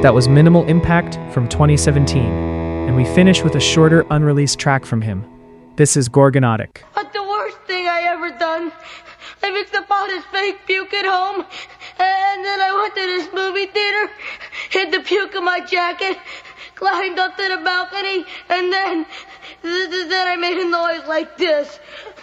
that was Minimal Impact from 2017. And we finish with a shorter, unreleased track from him. This is Gorgonotic. But the worst thing I ever done, I mixed up all this fake puke at home, and then I went to this movie theater, hid the puke in my jacket, climbed up to the balcony, and then I made a noise like this.